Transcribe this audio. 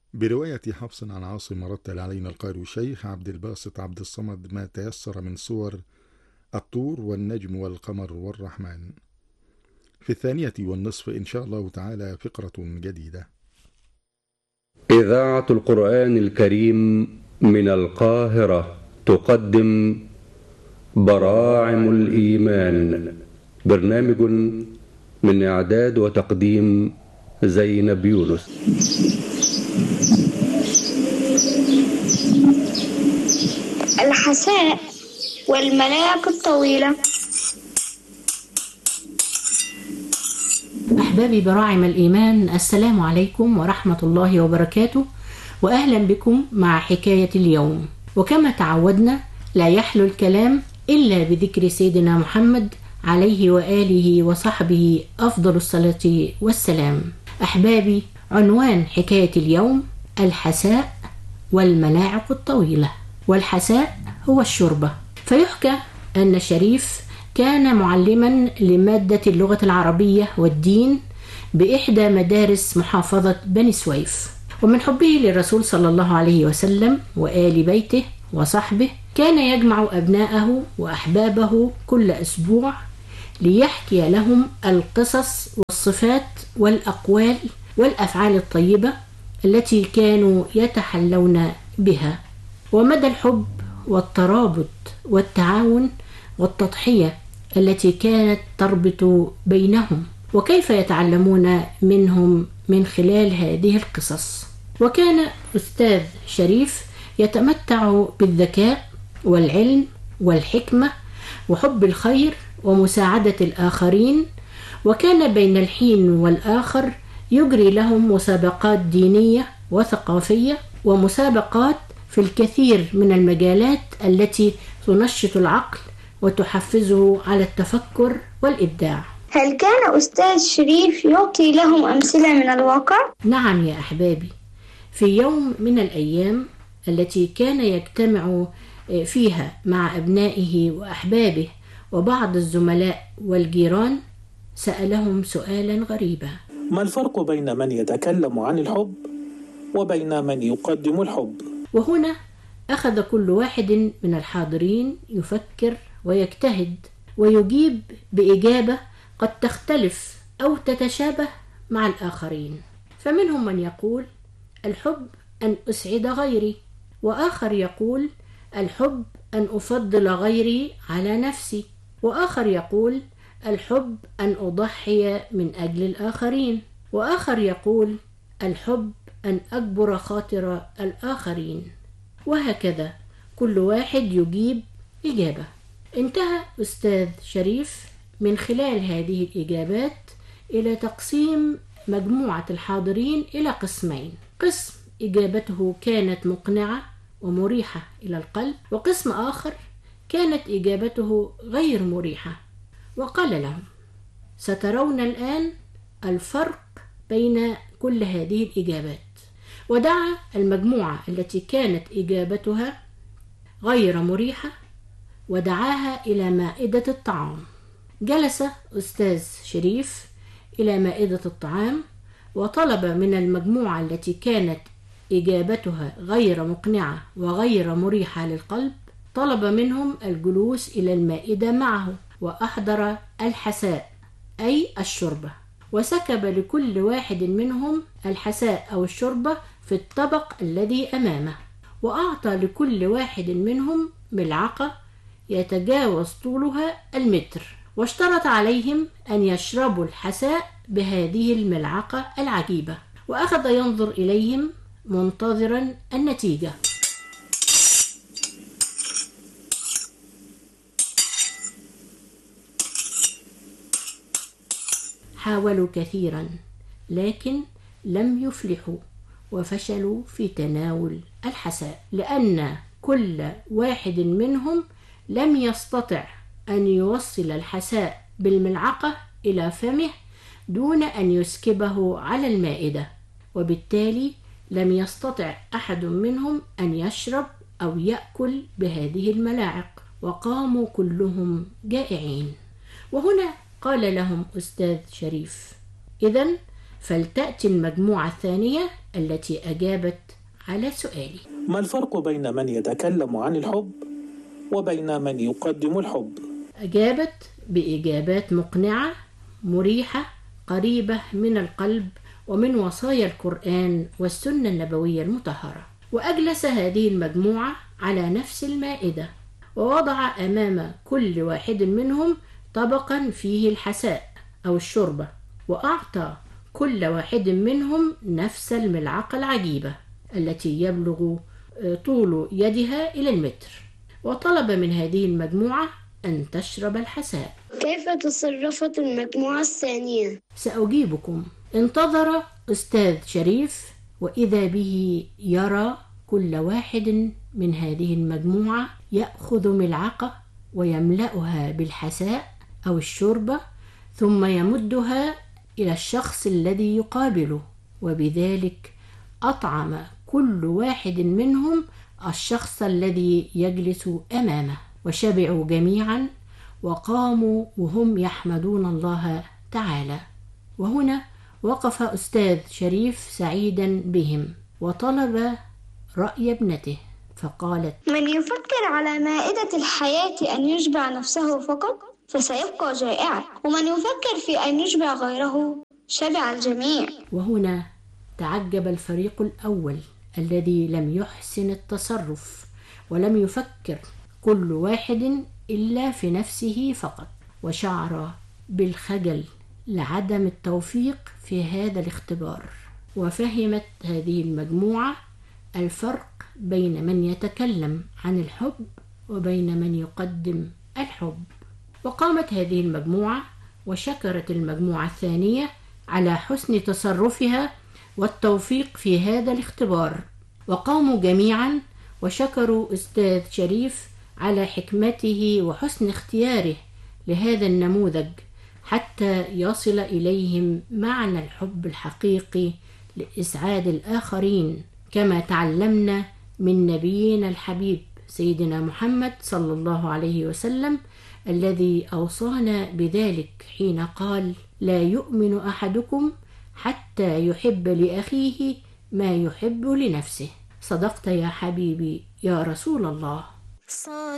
برواية حفص عن عاصم رتل علينا القارئ الشيخ عبد الباسط عبد الصمد ما تيسر من سور الطور والنجم والقمر والرحمن. في 2:30 إن شاء الله تعالى فقرة جديدة. إذاعة القرآن الكريم من القاهرة تقدم براعم الإيمان، برنامج من إعداد وتقديم زينب يونس. الحساء والملاعق الطويلة. أحبابي براعم الإيمان، السلام عليكم ورحمة الله وبركاته، وأهلا بكم مع حكاية اليوم. وكما تعودنا لا يحلو الكلام إلا بذكر سيدنا محمد عليه وآله وصحبه أفضل الصلاة والسلام. أحبابي، عنوان حكاية اليوم الحساء والملاعق الطويلة. والحساء هو الشوربة. فيحكى أن شريف كان معلما لمادة اللغة العربية والدين بإحدى مدارس محافظة بني سويف، ومن حبه للرسول صلى الله عليه وسلم وآل بيته وصحبه كان يجمع أبناءه وأحبابه كل أسبوع ليحكي لهم القصص والصفات والأقوال والأفعال الطيبة التي كانوا يتحلون بها، ومدى الحب والترابط والتعاون والتضحية التي كانت تربط بينهم، وكيف يتعلمون منهم من خلال هذه القصص. وكان أستاذ شريف يتمتع بالذكاء والعلم والحكمة وحب الخير ومساعدة الآخرين، وكان بين الحين والآخر يجري لهم مسابقات دينية وثقافية ومسابقات في الكثير من المجالات التي تنشط العقل وتحفزه على التفكر والإبداع. هل كان أستاذ شريف يعطي لهم أمثلة من الواقع؟ نعم يا أحبابي، في يوم من الأيام التي كان يجتمع فيها مع أبنائه وأحبابه وبعض الزملاء والجيران سألهم سؤالا غريبا: ما الفرق بين من يتكلم عن الحب وبين من يقدم الحب؟ وهنا أخذ كل واحد من الحاضرين يفكر ويجتهد ويجيب بإجابة قد تختلف أو تتشابه مع الآخرين. فمنهم من يقول: الحب أن أسعد غيري، وآخر يقول: الحب أن أفضل غيري على نفسي، وآخر يقول: الحب أن أضحي من أجل الآخرين، وآخر يقول: الحب أن أجبر خاطر الآخرين. وهكذا كل واحد يجيب إجابة. انتهى أستاذ شريف من خلال هذه الإجابات إلى تقسيم مجموعة الحاضرين إلى قسمين: قسم إجابته كانت مقنعة ومريحة إلى القلب، وقسم آخر كانت إجابته غير مريحة. وقال لهم: سترون الآن الفرق بين كل هذه الإجابات. ودعا المجموعة التي كانت إجابتها غير مريحة ودعاها إلى مائدة الطعام. جلس أستاذ شريف إلى مائدة الطعام وطلب من المجموعة التي كانت إجابتها غير مقنعة وغير مريحة للقلب، طلب منهم الجلوس إلى المائدة معه، وأحضر الحساء أي الشوربة، وسكب لكل واحد منهم الحساء أو الشوربة في الطبق الذي أمامه، وأعطى لكل واحد منهم ملعقة يتجاوز طولها 1 متر، واشترط عليهم أن يشربوا الحساء بهذه الملعقة العجيبة، وأخذ ينظر إليهم منتظرا النتيجة. حاولوا كثيرا لكن لم يفلحوا، وفشلوا في تناول الحساء، لأن كل واحد منهم لم يستطع أن يوصل الحساء بالملعقة إلى فمه دون أن يسكبه على المائدة، وبالتالي لم يستطع أحد منهم أن يشرب أو يأكل بهذه الملاعق، وقاموا كلهم جائعين. وهنا قال لهم أستاذ شريف: إذن فلتأتي المجموعة الثانية التي أجابت على سؤالي. ما الفرق بين من يتكلم عن الحب وبين من يقدم الحب؟ أجابت بإجابات مقنعة مريحة قريبة من القلب ومن وصايا القرآن والسنة النبوية المطهرة. وأجلس هذه المجموعة على نفس المائدة، ووضع أمام كل واحد منهم طبقا فيه الحساء أو الشوربة، وأعطى كل واحد منهم نفس الملعقة العجيبة التي يبلغ طول يدها إلى المتر، وطلب من هذه المجموعة أن تشرب الحساء. كيف تصرفت المجموعة الثانية؟ سأجيبكم. انتظر أستاذ شريف، وإذا به يرى كل واحد من هذه المجموعة يأخذ ملعقة ويملأها بالحساء أو الشوربة، ثم يمدها إلى الشخص الذي يقابله، وبذلك أطعم كل واحد منهم الشخص الذي يجلس أمامه، وشبعوا جميعا وقاموا وهم يحمدون الله تعالى. وهنا وقف أستاذ شريف سعيدا بهم وطلب رأي ابنته، فقالت: من يفكر على مائدة الحياة أن يشبع نفسه فقط فسيبقى جائعا، ومن يفكر في أن يشبع غيره شبع الجميع. وهنا تعجب الفريق الأول الذي لم يحسن التصرف ولم يفكر كل واحد إلا في نفسه فقط، وشعر بالخجل لعدم التوفيق في هذا الاختبار. وفهمت هذه المجموعة الفرق بين من يتكلم عن الحب وبين من يقدم الحب. وقامت هذه المجموعة وشكرت المجموعة الثانية على حسن تصرفها والتوفيق في هذا الاختبار، وقاموا جميعا وشكروا أستاذ شريف على حكمته وحسن اختياره لهذا النموذج حتى يصل إليهم معنى الحب الحقيقي لإسعاد الآخرين، كما تعلمنا من نبينا الحبيب سيدنا محمد صلى الله عليه وسلم الذي أوصانا بذلك حين قال: لا يؤمن أحدكم حتى يحب لأخيه ما يحب لنفسه. صدقت يا حبيبي يا رسول الله.